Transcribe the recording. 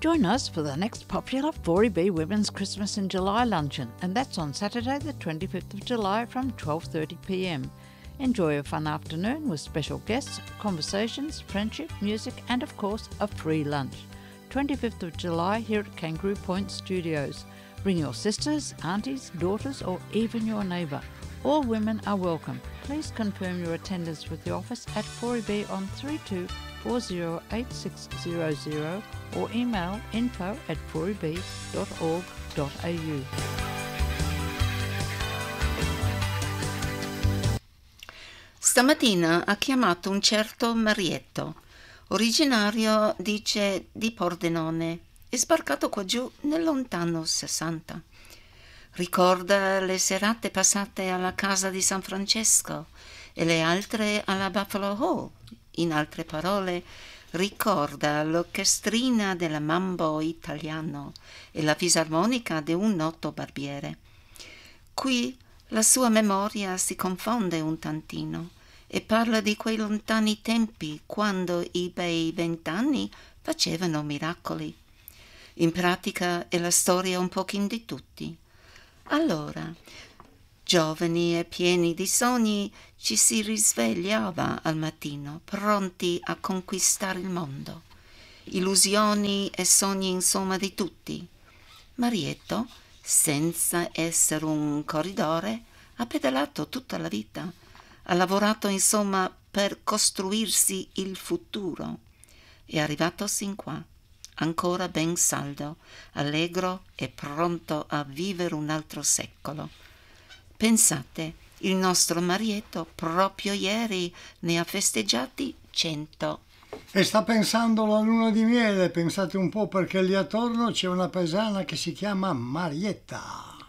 Join us for the next popular 4EB Women's Christmas in July luncheon, and that's on Saturday the 25th of July from 12:30pm. Enjoy a fun afternoon with special guests, conversations, friendship, music and of course a free lunch. 25th of July here at Kangaroo Point Studios. Bring your sisters, aunties, daughters or even your neighbour. All women are welcome. Please confirm your attendance with the office at 4EB on 32408600 or email info@4eb.org.au. Stamattina ha chiamato un certo Marietto, originario, dice, di Pordenone, e sbarcato qua giù nel lontano 60. Ricorda le serate passate alla casa di San Francesco e le altre alla Buffalo Hall. In altre parole, ricorda l'orchestrina della Mambo Italiano e la fisarmonica di un noto barbiere. Qui la sua memoria si confonde un tantino e parla di quei lontani tempi quando i bei 20 anni facevano miracoli. In pratica è la storia un pochino di tutti. Allora, giovani e pieni di sogni, ci si risvegliava al mattino, pronti a conquistare il mondo. Illusioni e sogni insomma di tutti. Marietto, senza essere un corridore, ha pedalato tutta la vita. Ha lavorato insomma per costruirsi il futuro. È arrivato sin qua, ancora ben saldo, allegro e pronto a vivere un altro secolo. Pensate, il nostro Marietto proprio ieri ne ha festeggiati 100. E sta pensando alla luna di miele, pensate un po', perché lì attorno c'è una paesana che si chiama Marietta.